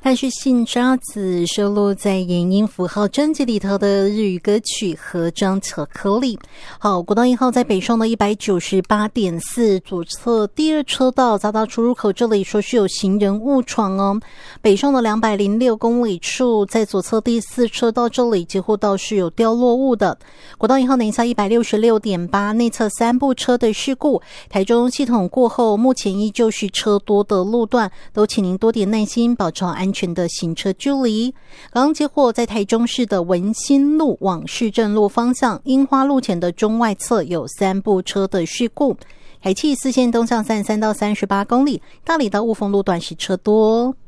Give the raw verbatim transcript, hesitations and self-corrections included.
它是信沙子收录在延音符号专辑里头的日语歌曲《盒装巧克力》。好，国道一号在北上的 一百九十八点四 左侧第二车道匝道出入口，这里说是有行人误闯哦。北上的两百零六公里处，在左侧第四车道这里几乎倒是有掉落物的。国道一号南下 一百六十六点八 内侧三部车的事故，台中系统过后目前依旧是车多的路段，都请您多点耐心，保持安全的行车距离。刚刚接获在台中市的文心路往市政路方向樱花路前的中外侧有三部车的事故。台七四线东向三十三到三十八公里，大里到雾峰路段是车多。